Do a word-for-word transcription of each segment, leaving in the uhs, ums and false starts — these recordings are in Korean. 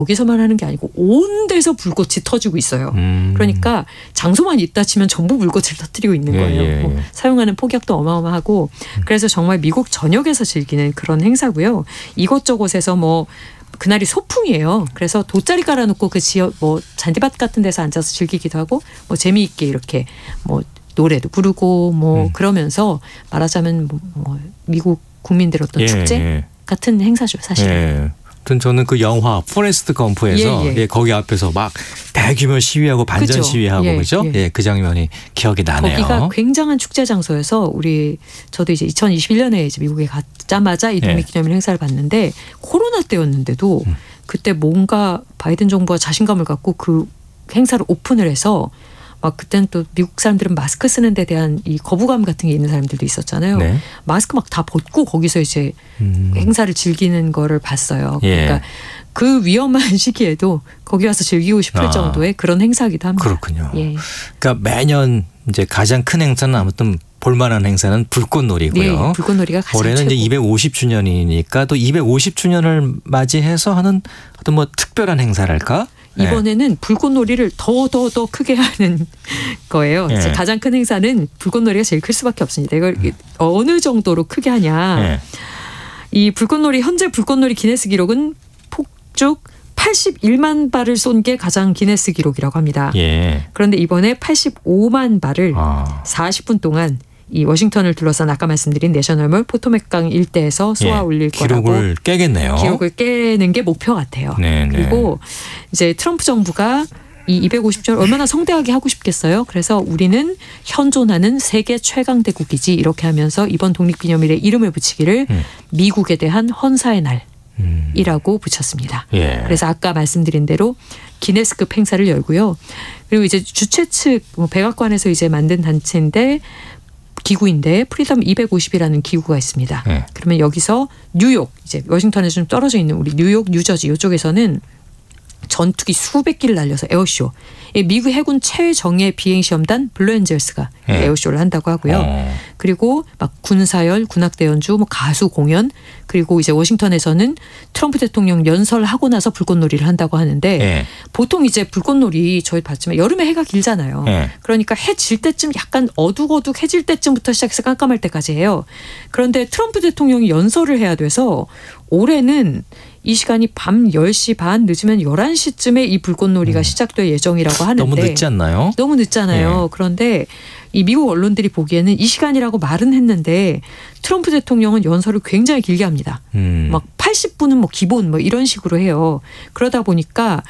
거기서만 하는 게 아니고 온 데서 불꽃이 터지고 있어요. 음. 그러니까 장소만 있다 치면 전부 불꽃을 터뜨리고 있는 거예요. 예, 예, 예. 뭐 사용하는 폭약도 어마어마하고 그래서 정말 미국 전역에서 즐기는 그런 행사고요. 이곳저곳에서 뭐 그날이 소풍이에요. 그래서 돗자리 깔아놓고 그 지역 뭐 잔디밭 같은 데서 앉아서 즐기기도 하고 뭐 재미있게 이렇게 뭐 노래도 부르고 뭐 음. 그러면서 말하자면 뭐, 뭐 미국 국민들 어떤 예, 축제 예. 같은 행사죠, 사실. 예. 아무튼 저는 그 영화 포레스트 검프에서 예, 예. 예, 거기 앞에서 막 대규모 시위하고 반전 그죠. 시위하고 예, 그죠? 예. 예, 그 장면이 기억이 나네요. 거기가 굉장한 축제 장소여서 우리 저도 이제 이천이십일 년에 이제 미국에 갔자마자 이 독립기념일 행사를 봤는데 코로나 때였는데도 음. 그때 뭔가 바이든 정부가 자신감을 갖고 그 행사를 오픈을 해서 막 그때는 또 미국 사람들은 마스크 쓰는 데 대한 이 거부감 같은 게 있는 사람들도 있었잖아요. 네. 마스크 막 다 벗고 거기서 이제 음. 행사를 즐기는 거를 봤어요. 예. 그러니까 그 위험한 시기에도 거기 와서 즐기고 싶을 아. 정도의 그런 행사기도 합니다. 그렇군요. 예. 그러니까 매년 이제 가장 큰 행사는 아무튼 볼만한 행사는 불꽃놀이고요. 네, 불꽃놀이가 가장 올해는 최고. 이제 이백오십 주년이니까 또 이백오십 주년을 맞이해서 하는 어떤 뭐 특별한 행사랄까? 네. 이번에는 불꽃놀이를 더 더 더 크게 하는 거예요. 예. 이제 가장 큰 행사는 불꽃놀이가 제일 클 수밖에 없습니다. 이걸 음. 어느 정도로 크게 하냐. 네. 이 불꽃놀이 현재 불꽃놀이 기네스 기록은 폭죽 팔십일만 발을 쏜 게 가장 기네스 기록이라고 합니다. 예. 그런데 이번에 팔십오만 발을 아. 사십 분 동안 이 워싱턴을 둘러싼 아까 말씀드린 내셔널몰 포토맥강 일대에서 쏘아 예. 올릴 거라고 기록을 깨겠네요. 기록을 깨는 게 목표 같아요. 네, 네. 그리고 이제 트럼프 정부가 이 이백오십 주년 얼마나 성대하게 하고 싶겠어요. 그래서 우리는 현존하는 세계 최강 대국이지 이렇게 하면서 이번 독립기념일에 이름을 붙이기를 음. 미국에 대한 헌사의 음. 날이라고 붙였습니다. 예. 그래서 아까 말씀드린 대로 기네스급 행사를 열고요. 그리고 이제 주최 측 뭐 백악관에서 이제 만든 단체인데 기구인데 프리덤 이백오십이라는 기구가 있습니다. 네. 그러면 여기서 뉴욕 이제 워싱턴에서 좀 떨어져 있는 우리 뉴욕, 뉴저지 이쪽에서는 전투기 수백 기를 날려서 에어쇼. 미국 해군 최정예 비행시험단 블루엔젤스가 네. 에어쇼를 한다고 하고요. 어. 그리고 막 군사열, 군악대 연주, 뭐 가수 공연 그리고 이제 워싱턴에서는 트럼프 대통령 연설하고 나서 불꽃놀이를 한다고 하는데 예. 보통 이제 불꽃놀이 저희 봤지만 여름에 해가 길잖아요. 예. 그러니까 해 질 때쯤 약간 어둑어둑 해질 때쯤부터 시작해서 깜깜할 때까지 해요. 그런데 트럼프 대통령이 연설을 해야 돼서 올해는 이 시간이 밤 열 시 반 늦으면 열한 시쯤에 이 불꽃놀이가 음. 시작될 예정이라고 하는데 너무 늦지 않나요? 너무 늦잖아요. 예. 그런데 이 미국 언론들이 보기에는 이 시간이라고 말은 했는데 트럼프 대통령은 연설을 굉장히 길게 합니다. 음. 막 팔십 분은 뭐 기본 뭐 이런 식으로 해요. 그러다 보니까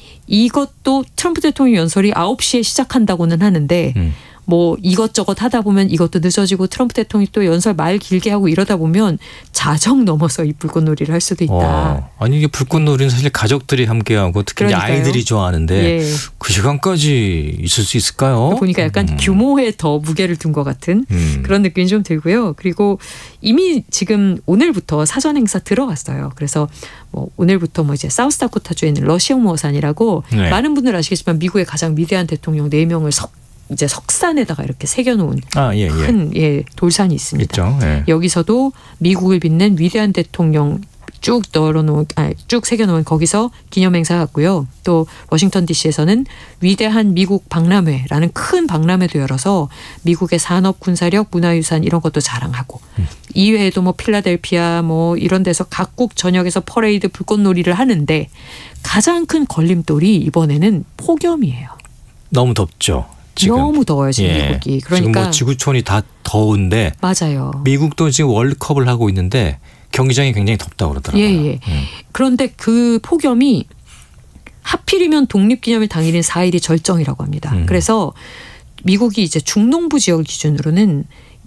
이것도 트럼프 대통령 연설이 아홉 시에 시작한다고는 하는데 음. 뭐 이것저것 하다 보면 이것도 늦어지고 트럼프 대통령이 또 연설 말 길게 하고 이러다 보면 자정 넘어서 이 불꽃놀이를 할 수도 있다. 어. 아니 이게 불꽃놀이는 사실 가족들이 함께하고 특히 이제 그러니까요. 아이들이 좋아하는데 예. 그 시간까지 있을 수 있을까요? 보니까 약간 음. 규모에 더 무게를 둔 것 같은 음. 그런 느낌이 좀 들고요. 그리고 이미 지금 오늘부터 사전 행사 들어갔어요. 그래서 뭐 오늘부터 뭐 이제 사우스다코타주에 있는 러시옹모어산이라고 네. 많은 분들 아시겠지만 미국의 가장 위대한 대통령 네 명을 석 이제 석산에다가 이렇게 새겨놓은 아, 예, 예. 큰 예, 돌산이 있습니다. 있죠. 예. 여기서도 미국을 빛낸 위대한 대통령 쭉 널어놓은, 아니, 쭉 새겨놓은 거기서 기념행사 같고요. 또 워싱턴 디씨에서는 위대한 미국 박람회라는 큰 박람회도 열어서 미국의 산업, 군사력, 문화유산 이런 것도 자랑하고 음. 이외에도 뭐 필라델피아 뭐 이런 데서 각국 전역에서 퍼레이드 불꽃놀이를 하는데 가장 큰 걸림돌이 이번에는 폭염이에요. 너무 덥죠. 지금. 너무 더워요 지금 예. 미국이. 지금 그러니까 뭐 지구촌이 다 더운데 맞아요. 미국도 지금 월드컵을 하고 있는데 경기장이 굉장히 덥다고 그러더라고요. 예, 예. 음. 그런데 그 폭염이 하필이면 독립기념일 당일인 사 일이 절정이라고 합니다. 음. 그래서 미국이 이제 중동부 지역을 기준으로는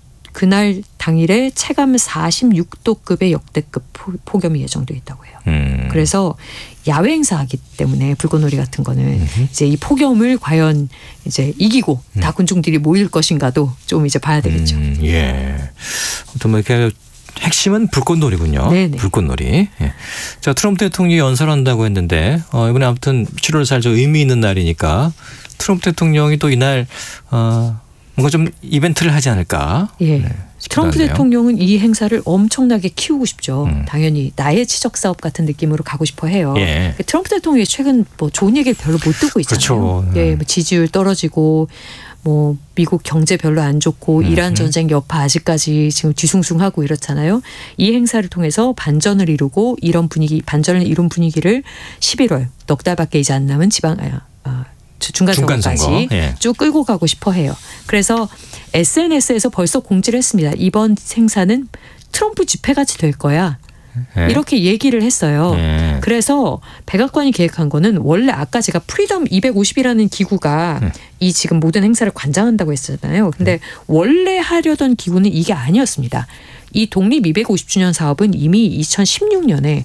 그날 당일에 체감 사십육 도급의 역대급 폭염이 예정돼 있다고 해요. 음. 그래서 야외 행사하기 때문에 불꽃놀이 같은 거는 음흠. 이제 이 폭염을 과연 이제 이기고 음. 다 군중들이 모일 것인가도 좀 이제 봐야 되겠죠. 음, 예. 아무튼 뭐 이렇게 핵심은 불꽃놀이군요. 네네. 불꽃놀이. 예. 자, 트럼프 대통령이 연설한다고 했는데 어, 이번에 아무튼 칠월 사 일 저 의미 있는 날이니까 트럼프 대통령이 또 이날 어, 뭔가 좀 이벤트를 하지 않을까. 예. 네. 트럼프 그러네요. 대통령은 이 행사를 엄청나게 키우고 싶죠. 음. 당연히 나의 치적 사업 같은 느낌으로 가고 싶어 해요. 예. 트럼프 대통령이 최근 뭐 좋은 얘기를 별로 못 듣고 있잖아요. 그렇죠. 예, 뭐 지지율 떨어지고 뭐 미국 경제 별로 안 좋고 음흠. 이란 전쟁 여파 아직까지 지금 뒤숭숭하고 이렇잖아요. 이 행사를 통해서 반전을 이루고 이런 분위기 반전을 이룬 분위기를 십일월 넉 달밖에 이제 안 남은 지방 아, 아, 중간선거까지 중간선거. 예. 쭉 끌고 가고 싶어 해요. 그래서 에스엔에스에서 벌써 공지를 했습니다. 이번 행사는 트럼프 집회같이 될 거야. 예. 이렇게 얘기를 했어요. 예. 그래서 백악관이 계획한 거는 원래 아까 제가 프리덤 이백오십이라는 기구가 음. 이 지금 모든 행사를 관장한다고 했잖아요. 근데 음. 원래 하려던 기구는 이게 아니었습니다. 이 독립 이백오십 주년 사업은 이미 이천십육 년에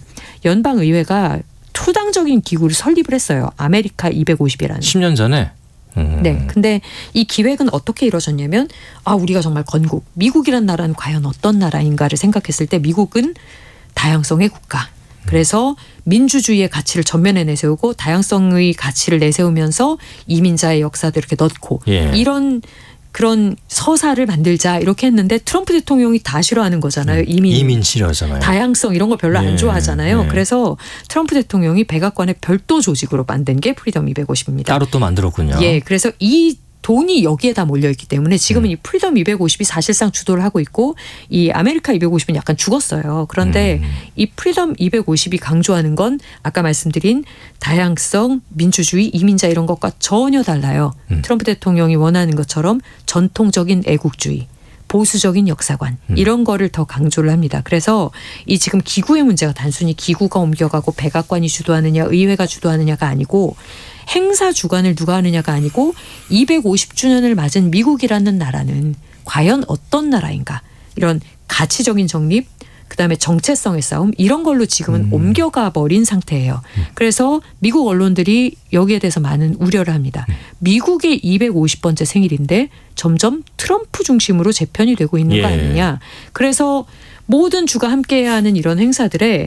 연방의회가 초당적인 기구를 설립을 했어요. 아메리카 이백오십이라는. 십 년 전에? 음. 네. 근데 이 기획은 어떻게 이루어졌냐면 아 우리가 정말 건국. 미국이란 나라는 과연 어떤 나라인가를 생각했을 때 미국은 다양성의 국가. 그래서 민주주의의 가치를 전면에 내세우고 다양성의 가치를 내세우면서 이민자의 역사도 이렇게 넣고 예. 이런 그런 서사를 만들자 이렇게 했는데 트럼프 대통령이 다 싫어하는 거잖아요. 이민, 이민 싫어하잖아요. 다양성 이런 거 별로 예. 안 좋아하잖아요. 예. 그래서 트럼프 대통령이 백악관의 별도 조직으로 만든 게 프리덤 이백오십입니다. 따로 또 만들었군요. 예, 그래서 이 돈이 여기에 다 몰려있기 때문에 지금은 음. 이 프리덤 이백오십이 사실상 주도를 하고 있고 이 아메리카 이백오십은 약간 죽었어요. 그런데 음. 이 프리덤 이백오십이 강조하는 건 아까 말씀드린 다양성, 민주주의, 이민자 이런 것과 전혀 달라요. 음. 트럼프 대통령이 원하는 것처럼 전통적인 애국주의, 보수적인 역사관 음. 이런 거를 더 강조를 합니다. 그래서 이 지금 기구의 문제가 단순히 기구가 옮겨가고 백악관이 주도하느냐 의회가 주도하느냐가 아니고 행사 주관을 누가 하느냐가 아니고 이백오십 주년을 맞은 미국이라는 나라는 과연 어떤 나라인가 이런 가치적인 정립 그다음에 정체성의 싸움 이런 걸로 지금은 음. 옮겨가 버린 상태예요. 음. 그래서 미국 언론들이 여기에 대해서 많은 우려를 합니다. 음. 미국의 이백오십 번째 생일인데 점점 트럼프 중심으로 재편이 되고 있는 예. 거 아니냐. 그래서 모든 주가 함께해야 하는 이런 행사들에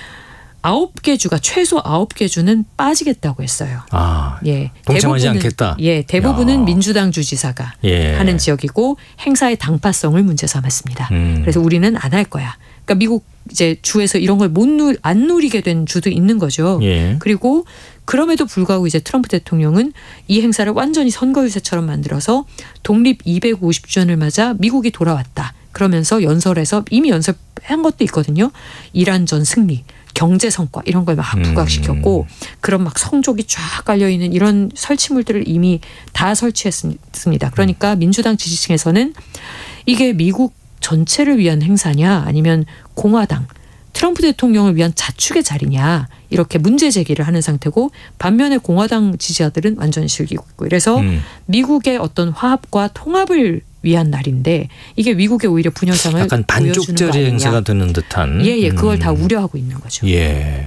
아홉 개 주가 최소 아홉 개 주는 빠지겠다고 했어요. 아, 예, 동참하지 않겠다. 예, 대부분은 야. 민주당 주지사가 예. 하는 지역이고 행사의 당파성을 문제 삼았습니다. 음. 그래서 우리는 안 할 거야. 그러니까 미국 이제 주에서 이런 걸 못 누, 안 누리게 된 주도 있는 거죠. 예. 그리고 그럼에도 불구하고 이제 트럼프 대통령은 이 행사를 완전히 선거 유세처럼 만들어서 독립 이백오십 주년을 맞아 미국이 돌아왔다. 그러면서 연설에서 이미 연설한 것도 있거든요. 이란전 승리. 경제 성과 이런 걸 막 부각시켰고 음. 그런 막 성족이 쫙 깔려 있는 이런 설치물들을 이미 다 설치했습니다. 그러니까 민주당 지지층에서는 이게 미국 전체를 위한 행사냐 아니면 공화당 트럼프 대통령을 위한 자축의 자리냐 이렇게 문제 제기를 하는 상태고 반면에 공화당 지지자들은 완전히 즐기고 있고 그래서 음. 미국의 어떤 화합과 통합을 위한 날인데 이게 미국의 오히려 분열상을 약간 반쪽짜리 행사가 되는 듯한. 예예 그걸 음. 다 우려하고 있는 거죠. 예.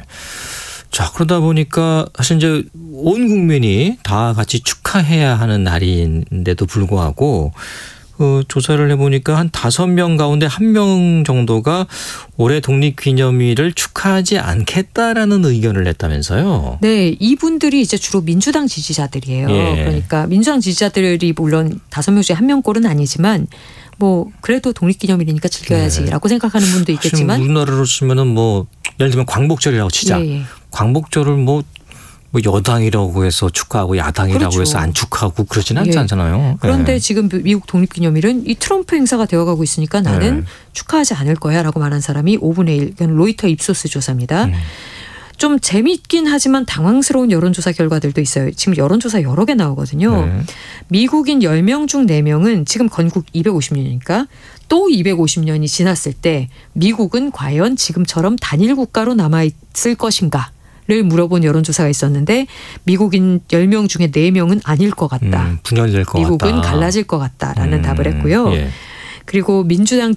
자 그러다 보니까 사실 이제 온 국민이 다 같이 축하해야 하는 날인데도 불구하고 그 조사를 해보니까 한 다섯 명 가운데 한 명 정도가 올해 독립기념일을 축하하지 않겠다라는 의견을 냈다면서요. 네, 이분들이 이제 주로 민주당 지지자들이에요. 예. 그러니까 민주당 지지자들이 물론 다섯 명 중에 한 명꼴은 아니지만 뭐 그래도 독립기념일이니까 즐겨야지라고 네. 생각하는 분도 있겠지만 우리나라로 치면은 뭐 예를 들면 광복절이라고 치자. 예, 예. 광복절을 뭐 뭐 여당이라고 해서 축하하고 야당이라고 그렇죠. 해서 안 축하하고 그러진 않지 예. 않잖아요. 그런데 네. 지금 미국 독립기념일은 이 트럼프 행사가 되어가고 있으니까 나는 네. 축하하지 않을 거야 라고 말한 사람이 오분의 일. 이건 로이터 입소스 조사입니다. 음. 좀 재미있긴 하지만 당황스러운 여론조사 결과들도 있어요. 지금 여론조사 여러 개 나오거든요. 네. 미국인 열 명 중 네 명은 지금 건국 이백오십 년이니까 또 이백오십 년이 지났을 때 미국은 과연 지금처럼 단일 국가로 남아있을 것인가? 를 물어본 여론조사가 있었는데 미국인 열 명 중에 네 명은 아닐 것 같다. 음, 분열될 것 미국은 같다. 미국은 갈라질 것 같다라는 음, 답을 했고요. 예. 그리고 민주당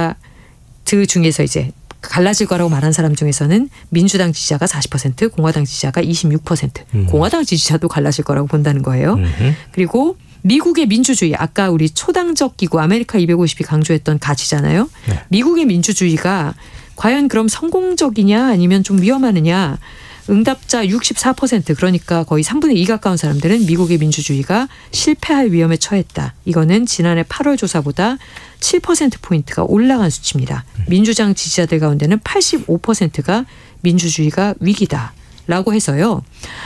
지지자들 중에서 이제 갈라질 거라고 말한 사람 중에서는 민주당 지지자가 사십 퍼센트, 공화당 지지자가 이십육 퍼센트. 음. 공화당 지지자도 갈라질 거라고 본다는 거예요. 음흠. 그리고 미국의 민주주의, 아까 우리 초당적 기구 아메리카 이백오십이 강조했던 가치잖아요. 네. 미국의 민주주의가 과연 그럼 성공적이냐 아니면 좀 위험하느냐. 응답자 육십사 퍼센트 그러니까 거의 삼분의 이 가까운 사람들은 미국의 민주주의가 실패할 위험에 처했다. 이거는 지난해 팔월 조사보다 칠 퍼센트포인트가 올라간 수치입니다. 민주당 지지자들 가운데는 팔십오 퍼센트가 민주주의가 위기다라고 해서요.